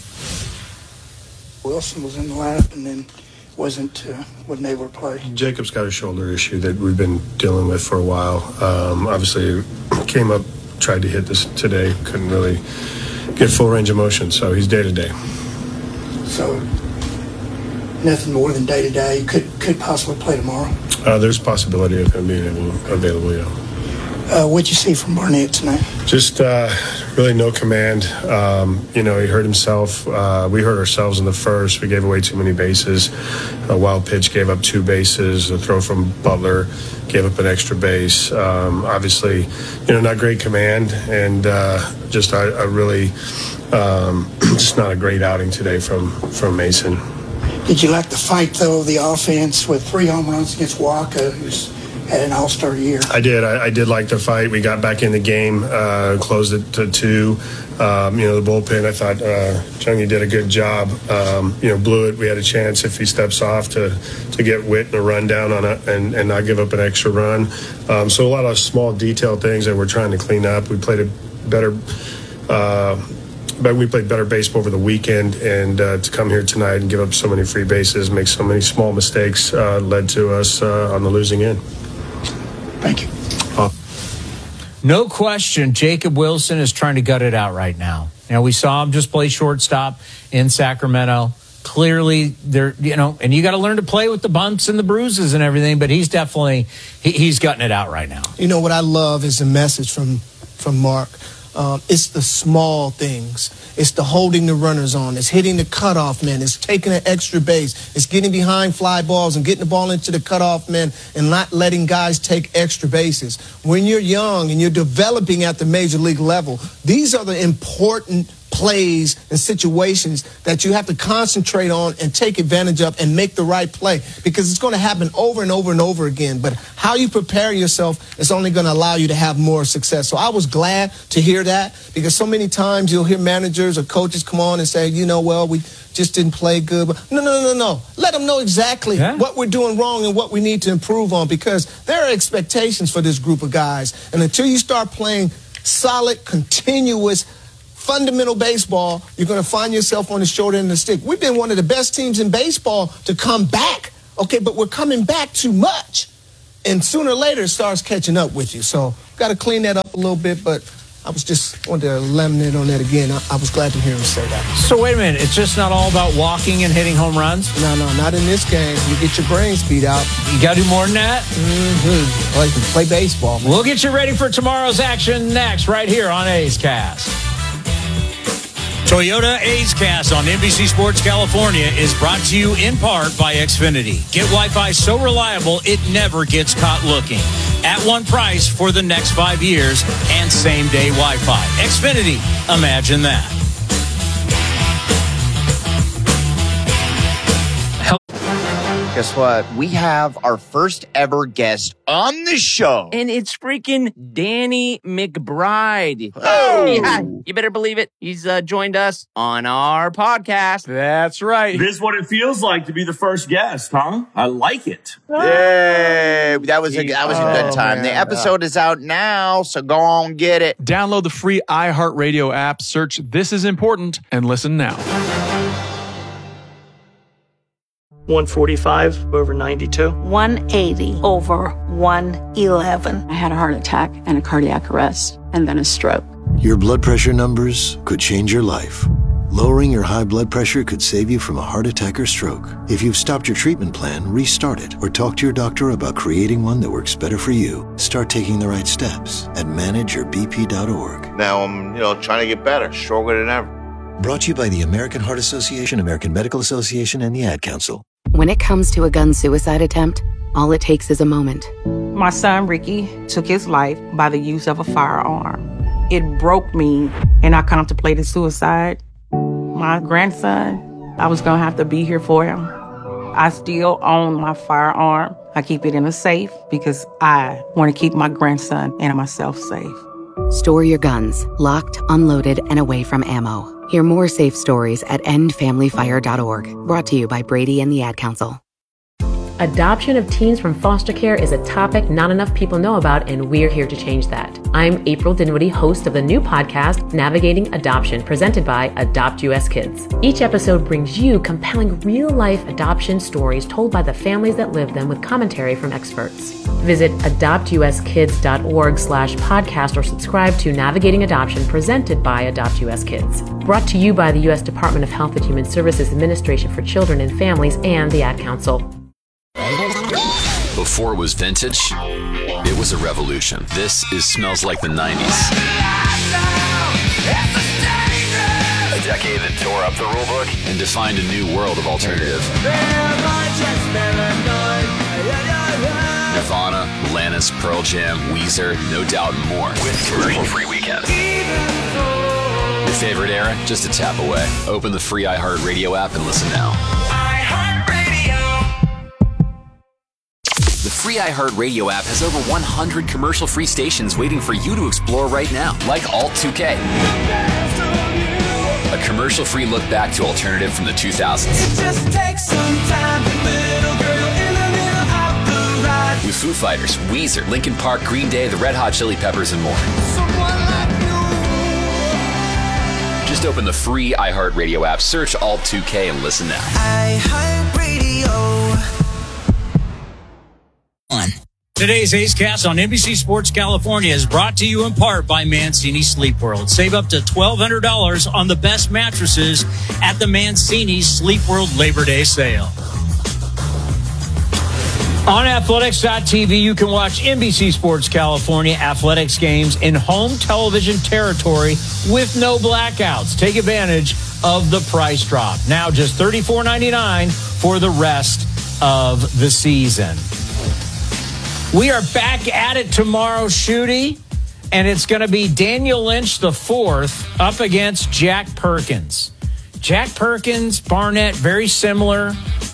Wilson was in the lineup and then wasn't able to play. Jacob's got a shoulder issue that we've been dealing with for a while. Obviously, came up, tried to hit this today, couldn't really get full range of motion, so he's day-to-day. So nothing more than day-to-day. Could possibly play tomorrow. There's a possibility of him being available, yeah. What'd you see from Barnett tonight? Just really no command. He hurt himself. We hurt ourselves in the first. We gave away too many bases. A wild pitch gave up 2 bases. A throw from Butler gave up an extra base. Obviously, not great command. And just a really just not a great outing today from Mason. Did you like the fight, though, of the offense with 3 home runs against Waka, who's had an all-star year? I did. I did like the fight. We got back in the game, closed it to 2. The bullpen, I thought Chungy did a good job. Blew it. We had a chance if he steps off to get Witt and a run down on it and not give up an extra run. So a lot of small detail things that we're trying to clean up. We played better baseball over the weekend, and to come here tonight and give up so many free bases, make so many small mistakes led to us on the losing end. Thank you. No question, Jacob Wilson is trying to gut it out right now. We saw him just play shortstop in Sacramento. Clearly, and you got to learn to play with the bumps and the bruises and everything, but he's definitely, he's gutting it out right now. What I love is the message from Mark. It's the small things. It's the holding the runners on. It's hitting the cutoff man. It's taking an extra base. It's getting behind fly balls and getting the ball into the cutoff man and not letting guys take extra bases. When you're young and you're developing at the major league level, these are the important plays and situations that you have to concentrate on and take advantage of and make the right play, because it's going to happen over and over and over again. But how you prepare yourself is only going to allow you to have more success. So I was glad to hear that, because so many times you'll hear managers or coaches come on and say, well, we just didn't play good. But no. Let them know exactly what we're doing wrong and what we need to improve on, because there are expectations for this group of guys. And until you start playing solid, continuous, fundamental baseball, you're going to find yourself on the short end of the stick. We've been one of the best teams in baseball to come back, okay, but we're coming back too much. And sooner or later, it starts catching up with you. So got to clean that up a little bit, but I was just wanted to laminate on that again. I was glad to hear him say that. So wait a minute, it's just not all about walking and hitting home runs? No, not in this game. You get your brains beat out. You got to do more than that? Mm-hmm. Play baseball, man. We'll get you ready for tomorrow's action next, right here on A's Cast. Toyota A's Cast on NBC Sports California is brought to you in part by Xfinity. Get Wi-Fi so reliable it never gets caught looking. At one price for the next 5 years and same-day Wi-Fi. Xfinity, imagine that. Guess what? We have our first ever guest on the show. And it's freaking Danny McBride. Oh! Yeah, you better believe it. He's joined us on our podcast. That's right. This is what it feels like to be the first guest, huh? I like it. Yay! That was a good time. Man. The episode is out now, so go on, get it. Download the free iHeartRadio app, search This Is Important, and listen now. 145 over 92. 180 over 111. I had a heart attack and a cardiac arrest and then a stroke. Your blood pressure numbers could change your life. Lowering your high blood pressure could save you from a heart attack or stroke. If you've stopped your treatment plan, restart it or talk to your doctor about creating one that works better for you. Start taking the right steps at manageyourbp.org. Now I'm, trying to get better, stronger than ever. Brought to you by the American Heart Association, American Medical Association, and the Ad Council. When it comes to a gun suicide attempt, all it takes is a moment. My son, Ricky, took his life by the use of a firearm. It broke me, and I contemplated suicide. My grandson, I was going to have to be here for him. I still own my firearm. I keep it in a safe because I want to keep my grandson and myself safe. Store your guns, locked, unloaded, and away from ammo. Hear more safe stories at endfamilyfire.org. Brought to you by Brady and the Ad Council. Adoption of teens from foster care is a topic not enough people know about, and we're here to change that. I'm April Dinwiddie, host of the new podcast, Navigating Adoption, presented by Adopt US Kids. Each episode brings you compelling real-life adoption stories told by the families that live them with commentary from experts. Visit adoptuskids.org/podcast or subscribe to Navigating Adoption, presented by Adopt US Kids. Brought to you by the U.S. Department of Health and Human Services Administration for Children and Families and the Ad Council. Before it was vintage, it was a revolution. This smells like the 90s. A decade that tore up the rulebook and defined a new world of alternative. Nirvana, Alanis, Pearl Jam, Weezer, No Doubt, and more. With commercial-free weekends. Your favorite era? Just a tap away. Open the free iHeartRadio app and listen now. The free iHeartRadio app has over 100 commercial-free stations waiting for you to explore right now, like Alt 2K. A commercial-free look back to alternative from the 2000s. It just takes some time, little girl in the middle of the ride. With Foo Fighters, Weezer, Linkin Park, Green Day, the Red Hot Chili Peppers, and more. Just open the free iHeartRadio app, search Alt 2K, and listen now. iHeartRadio. Today's A's Cast on NBC Sports California is brought to you in part by Mancini Sleep World. Save up to $1,200 on the best mattresses at the Mancini Sleep World Labor Day sale. On Athletics.tv, you can watch NBC Sports California athletics games in home television territory with no blackouts. Take advantage of the price drop. Now just $34.99 for the rest of the season. We are back at it tomorrow, Shooty. and it's going to be Daniel Lynch IV up against Jack Perkins. Jack Perkins, Barnett, very similar.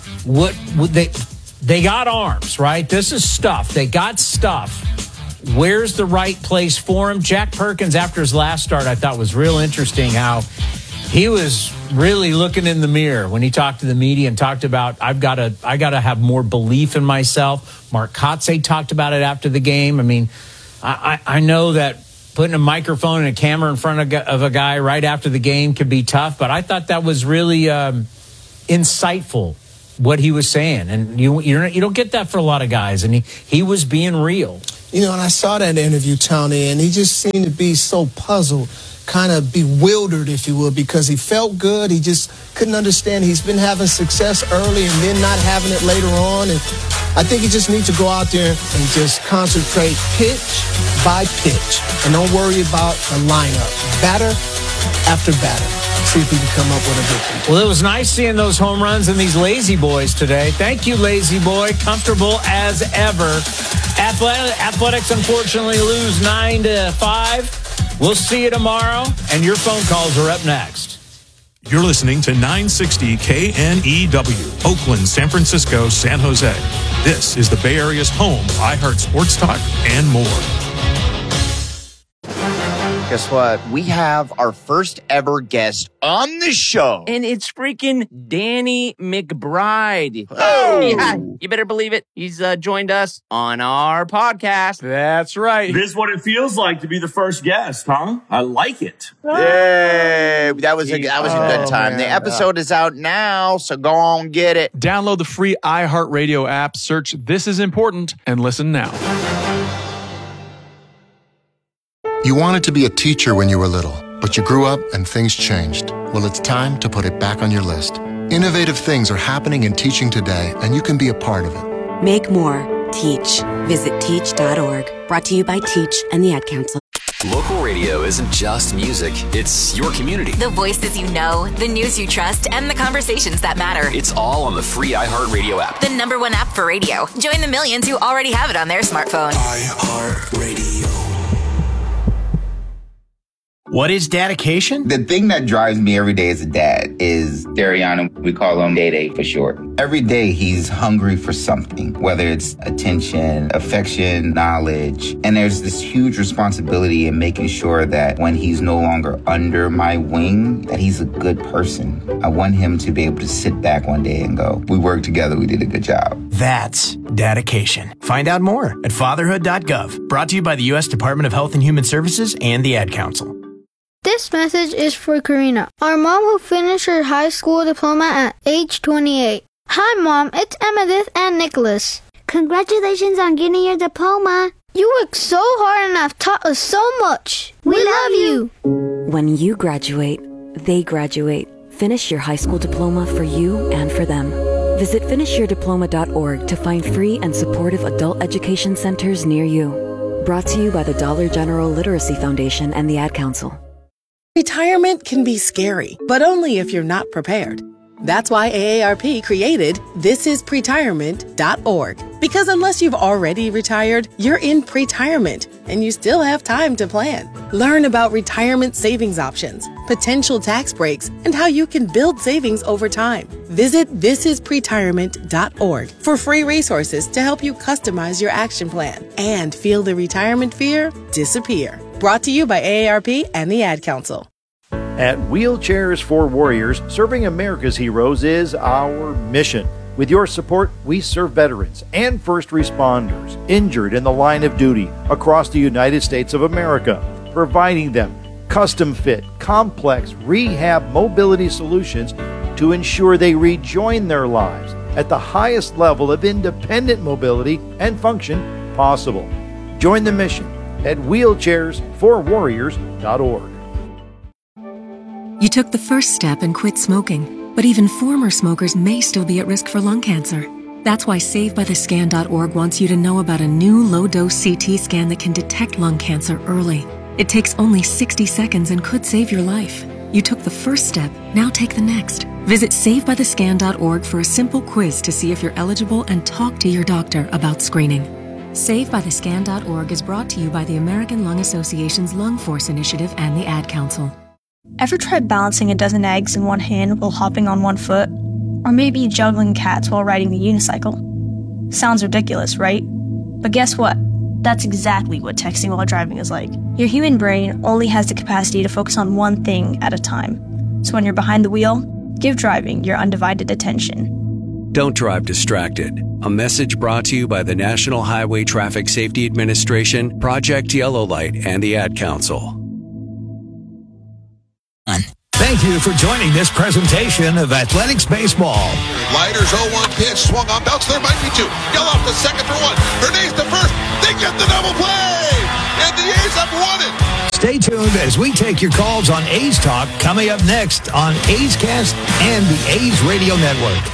They got arms, right? This is stuff. They got stuff. Where's the right place for him? Jack Perkins, after his last start, I thought was real interesting how he was really looking in the mirror when he talked to the media and talked about, I got to have more belief in myself. Mark Kotsay talked about it after the game. I mean, I know that putting a microphone and a camera in front of a guy right after the game can be tough, but I thought that was really insightful, what he was saying. And you don't get that for a lot of guys, and he was being real. You know, and I saw that interview, Tony, and he just seemed to be so puzzled, kind of bewildered, if you will, because he felt good. He just couldn't understand. He's been having success early and then not having it later on. And I think he just needs to go out there and just concentrate pitch by pitch and don't worry about the lineup. Batter after batter. See if he can come up with a victory. Well, it was nice seeing those home runs and these lazy boys today. Thank you, lazy boy. Comfortable as ever. Athletics, unfortunately, lose 9-5. We'll see you tomorrow, and your phone calls are up next. You're listening to 960 KNEW, Oakland, San Francisco, San Jose. This is the Bay Area's home of iHeart Sports Talk and more. Guess what? We have our first ever guest on the show. And it's freaking Danny McBride. Oh! Yeah, you better believe it. He's joined us on our podcast. That's right. This is what it feels like to be the first guest, huh? I like it. Yay! That was a good time. Man. The episode is out now, so go on get it. Download the free iHeartRadio app, search This Is Important, and listen now. You wanted to be a teacher when you were little, but you grew up and things changed. Well, it's time to put it back on your list. Innovative things are happening in teaching today, and you can be a part of it. Make more. Teach. Visit teach.org. Brought to you by Teach and the Ad Council. Local radio isn't just music, it's your community. The voices you know, the news you trust, and the conversations that matter. It's all on the free iHeartRadio app. The #1 app for radio. Join the millions who already have it on their smartphone. iHeartRadio. What is dedication? The thing that drives me every day as a dad is Dariana. We call him Day for short. Every day he's hungry for something, whether it's attention, affection, knowledge. And there's this huge responsibility in making sure that when he's no longer under my wing, that he's a good person. I want him to be able to sit back one day and go, we worked together, we did a good job. That's dedication. Find out more at fatherhood.gov. Brought to you by the U.S. Department of Health and Human Services and the Ad Council. This message is for Karina, our mom who finished her high school diploma at age 28. Hi, Mom. It's Emmettith and Nicholas. Congratulations on getting your diploma. You worked so hard and have taught us so much. We love you. When you graduate, they graduate. Finish your high school diploma for you and for them. Visit finishyourdiploma.org to find free and supportive adult education centers near you. Brought to you by the Dollar General Literacy Foundation and the Ad Council. Retirement can be scary, but only if you're not prepared. That's why AARP created thisispretirement.org. Because unless you've already retired, you're in pretirement, and you still have time to plan. Learn about retirement savings options, potential tax breaks, and how you can build savings over time. Visit thisispretirement.org for free resources to help you customize your action plan and feel the retirement fear disappear. Brought to you by AARP and the Ad Council. At Wheelchairs for Warriors, serving America's heroes is our mission. With your support, we serve veterans and first responders injured in the line of duty across the United States of America, providing them custom-fit, complex rehab mobility solutions to ensure they rejoin their lives at the highest level of independent mobility and function possible. Join the mission at wheelchairsforwarriors.org. You took the first step and quit smoking, but even former smokers may still be at risk for lung cancer. That's why SaveByTheScan.org wants you to know about a new low-dose CT scan that can detect lung cancer early. It takes only 60 seconds and could save your life. You took the first step, now take the next. Visit SaveByTheScan.org for a simple quiz to see if you're eligible and talk to your doctor about screening. SaveByTheScan.org is brought to you by the American Lung Association's Lung Force Initiative and the Ad Council. Ever tried balancing a dozen eggs in one hand while hopping on one foot? Or maybe juggling cats while riding the unicycle? Sounds ridiculous, right? But guess what? That's exactly what texting while driving is like. Your human brain only has the capacity to focus on one thing at a time. So when you're behind the wheel, give driving your undivided attention. Don't drive distracted. A message brought to you by the National Highway Traffic Safety Administration, Project Yellow Light, and the Ad Council. Thank you for joining this presentation of Athletics Baseball. Leiter's 0-1 pitch, swung on, bounce, there might be two. Gelof to second for one. Hernandez to first. They get the double play, and the A's have won it. Stay tuned as we take your calls on A's Talk coming up next on A's Cast and the A's Radio Network.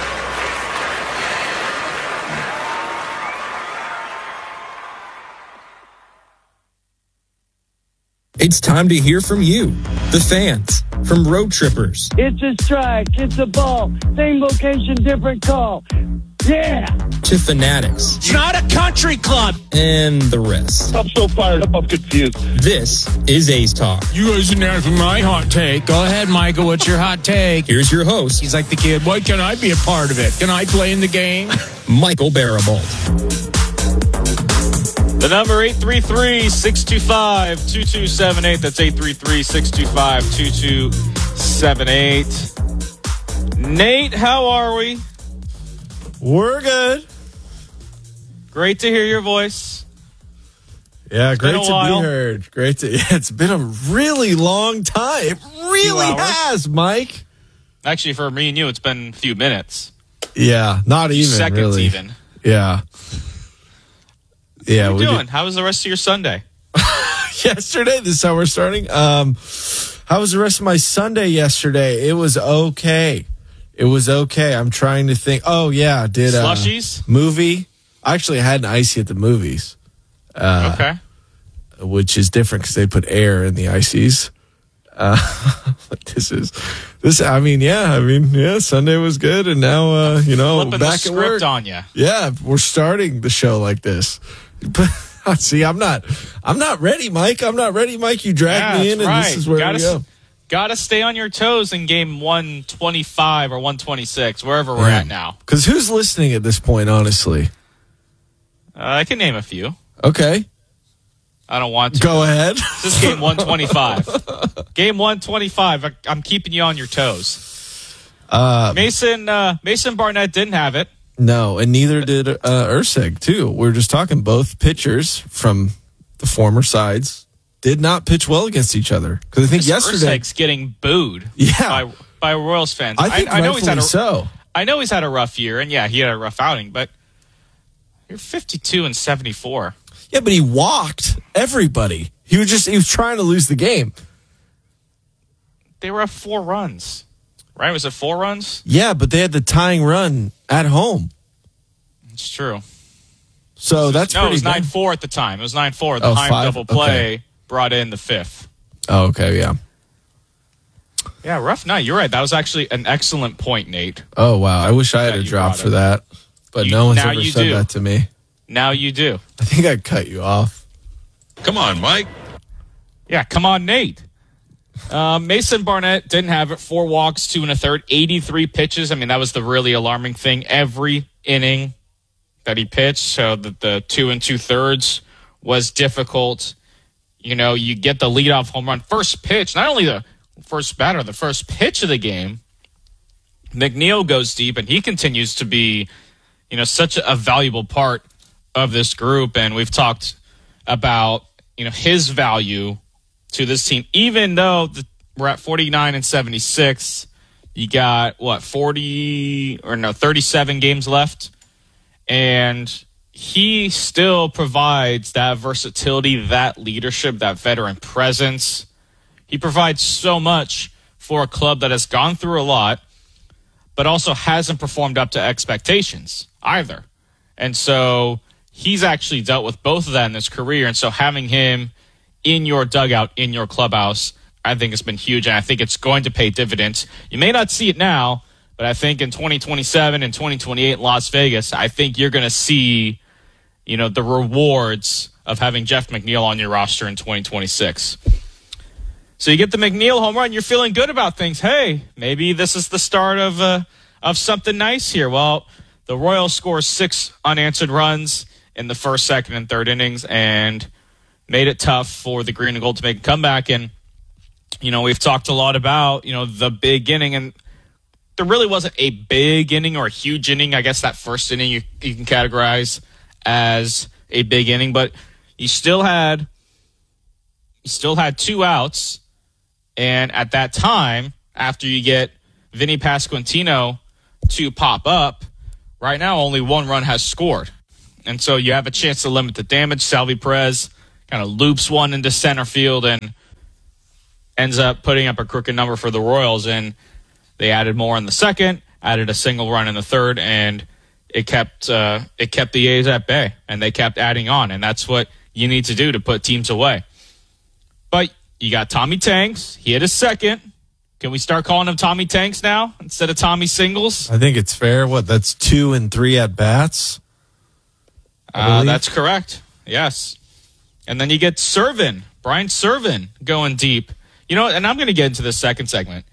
It's time to hear from you, the fans, from road trippers. It's a strike, it's a ball, same location, different call. Yeah! To fanatics. It's not a country club! And the rest. I'm so fired up, I'm confused. This is A's Talk. You guys didn't ask me my hot take. Go ahead, Michael, what's your hot take? Here's your host. He's like the kid, why can't I be a part of it? Can I play in the game? Michael Barabalt. The number 833-625-2278. That's 833-625-2278. Nate, how are we? We're good. Great to hear your voice. Yeah, great to be heard. It's been a really long time. It really has, Mike. Actually, for me and you, it's been a few minutes. Yeah, not even seconds really. Even. Yeah. Yeah, what are you doing? How was the rest of your Sunday? Yesterday, this is how we're starting. How was the rest of my Sunday yesterday? It was okay. I'm trying to think. Oh, yeah. Did Slushies? Movie. I actually had an icy at the movies. Okay. Which is different because they put air in the ices. Sunday was good, and now flipping back the at script work on you. Yeah, we're starting the show like this. See, I'm not ready, Mike. You dragged me in, and this is where we go. Got to stay on your toes in game 125 or 126, wherever we're at now. Because who's listening at this point, honestly? I can name a few. Okay. I don't want to. Go ahead. This is game 125. Game 125. I'm keeping you on your toes. Mason Barnett didn't have it. No, and neither did Ursig, too. We were just talking, both pitchers from the former sides did not pitch well against each other. Because I think yesterday... Ursig's getting booed by Royals fans. I know he's had so. I know he's had a rough year, and yeah, he had a rough outing, but you're 52-74. Yeah, but he walked everybody. He was trying to lose the game. They were up 4 runs. Right? Was it 4 runs? Yeah, but they had the tying run at home. It's true. So that's pretty good. No, it was 9-4 at the time. It was 9-4. The time double play brought in the 5th. Oh, okay, yeah. Yeah, rough night. You're right. That was actually an excellent point, Nate. Oh, wow. I wish I had a drop for that. But no one's ever said that to me. Now you do. I think I cut you off. Come on, Mike. Yeah, come on, Nate. Mason Barnett didn't have it. 4 walks, 2 1/3, 83 pitches. I mean, that was the really alarming thing. Every inning that he pitched, so the 2 2/3 was difficult. You get the leadoff home run. First pitch, not only the first batter, the first pitch of the game, McNeil goes deep, and he continues to be, such a valuable part of this group. And we've talked about, his value to this team, even though we're at 49-76. You got 37 games left, and he still provides that versatility, that leadership, that veteran presence. He provides so much for a club that has gone through a lot, but also hasn't performed up to expectations either. And so he's actually dealt with both of that in his career. And so having him in your dugout, in your clubhouse, I think has been huge. And I think it's going to pay dividends. You may not see it now, but I think in 2027 and 2028 in Las Vegas, I think you're going to see the rewards of having Jeff McNeil on your roster in 2026. So you get the McNeil home run, you're feeling good about things. Hey, maybe this is the start of something nice here. Well, the Royals score 6 unanswered runs in the first, second, and third innings and made it tough for the Green and Gold to make a comeback. And, we've talked a lot about, the big inning, and there really wasn't a big inning or a huge inning. I guess that first inning you can categorize as a big inning, but you still had 2 outs. And at that time, after you get Vinny Pasquantino to pop up, right now only 1 run has scored. And so you have a chance to limit the damage. Salvi Perez kind of loops one into center field and ends up putting up a crooked number for the Royals. And they added more in the second, added a single run in the third, and it kept the A's at bay. And they kept adding on. And that's what you need to do to put teams away. But you got Tommy Tanks. He hit a second. Can we start calling him Tommy Tanks now instead of Tommy Singles? I think it's fair. That's 2 and 3 at bats? That's correct. Yes. And then you get Servin, Brian Servin, going deep. And I'm going to get into the second segment.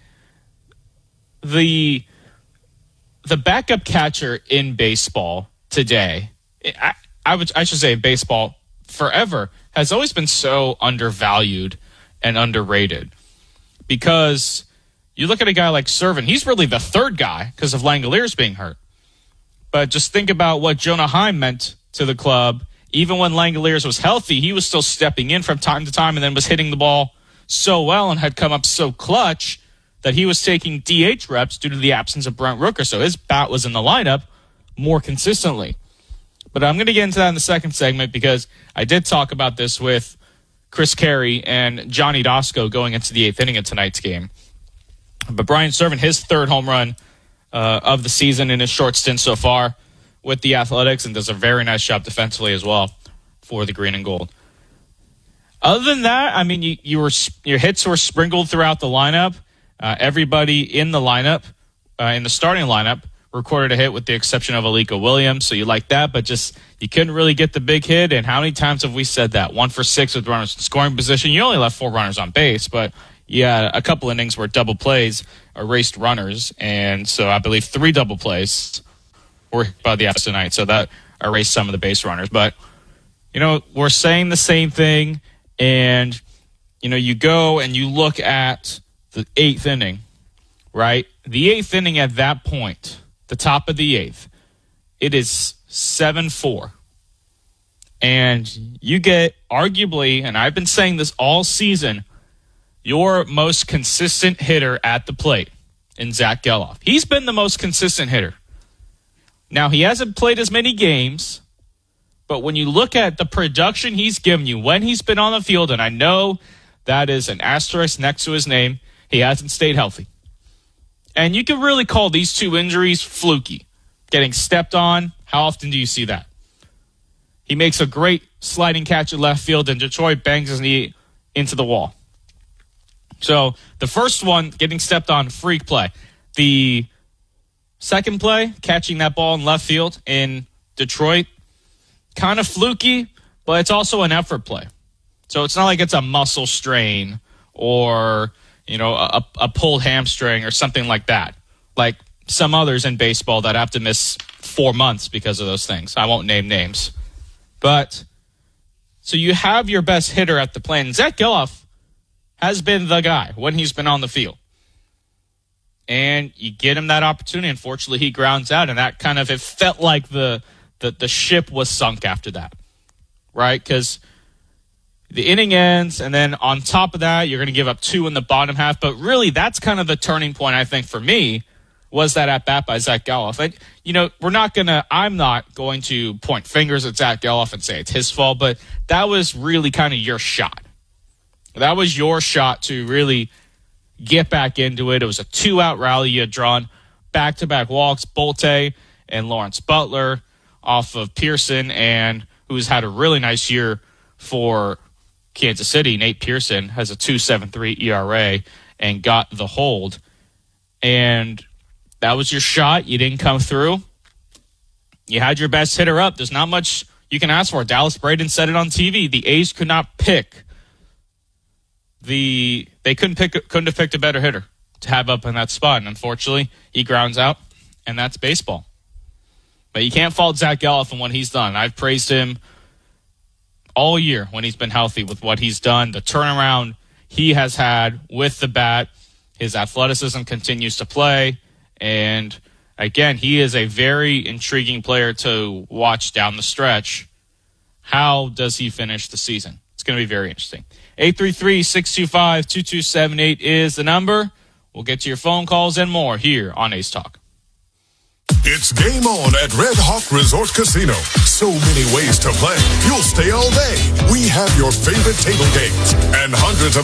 The backup catcher in baseball today, I should say baseball forever, has always been so undervalued and underrated, because you look at a guy like Servin, he's really the third guy because of Langoliers being hurt. But just think about what Jonah Heim meant to the club. Even when Langoliers was healthy, he was still stepping in from time to time and then was hitting the ball so well and had come up so clutch that he was taking DH reps due to the absence of Brent Rooker. So his bat was in the lineup more consistently. But I'm going to get into that in the second segment, because I did talk about this with Chris Carey and Johnny Dosco going into the 8th inning of tonight's game. But Brian Servin, his 3rd home run of the season in his short stint so far with the Athletics, and does a very nice job defensively as well for the Green and Gold. Other than that, I mean, your hits were sprinkled throughout the lineup. Everybody in the lineup, in the starting lineup, recorded a hit with the exception of Alika Williams, so you like that, but just you couldn't really get the big hit. And how many times have we said that? 1 for 6 with runners in scoring position. You only left 4 runners on base, but yeah, a couple innings where double plays erased runners, and so I believe 3 double plays were by the Athletics tonight, so that erased some of the base runners. But, we're saying the same thing, and, you go and you look at the 8th inning, right? The 8th inning at that point, the top of the 8th, it is 7-4. And you get arguably, and I've been saying this all season, your most consistent hitter at the plate in Zach Geloff. He's been the most consistent hitter. Now, he hasn't played as many games, but when you look at the production he's given you when he's been on the field, and I know that is an asterisk next to his name, he hasn't stayed healthy. And you can really call these 2 injuries fluky. Getting stepped on, how often do you see that? He makes a great sliding catch at left field, and Detroit bangs his knee into the wall. So the first one, getting stepped on, freak play. The second play, catching that ball in left field in Detroit, kind of fluky, but it's also an effort play. So it's not like it's a muscle strain or, a pulled hamstring or something like that. Like some others in baseball that have to miss 4 months because of those things. I won't name names. But so you have your best hitter at the plate. And Zach Geloff has been the guy when he's been on the field. And you get him that opportunity. Unfortunately, he grounds out, and that kind of, it felt like the ship was sunk after that, right? Because the inning ends, and then on top of that, you're going to give up 2 in the bottom half. But really, that's kind of the turning point, I think, for me, was that at-bat by Zach Geloff. I'm not going to point fingers at Zach Geloff and say it's his fault, but that was really kind of your shot. That was your shot to really get back into it. It was a 2-out rally. You had drawn back-to-back walks, Bolte and Lawrence Butler off of Pearson, and who's had a really nice year for Kansas City. Nate Pearson has a 2.73 ERA and got the hold. And that was your shot. You didn't come through. You had your best hitter up. There's not much you can ask for. Dallas Braden said it on TV. The A's could not pick they couldn't have picked a better hitter to have up in that spot. And unfortunately, he grounds out, and that's baseball. But you can't fault Zach Gallo and what he's done. I've praised him all year when he's been healthy with what he's done. The turnaround he has had with the bat, his athleticism continues to play. And again, he is a very intriguing player to watch down the stretch. How does he finish the season? It's going to be very interesting. 833-625-2278 is the number. We'll get to your phone calls and more here on A's Talk. It's game on at Red Hawk Resort Casino. So many ways to play. You'll stay all day. We have your favorite table games and hundreds of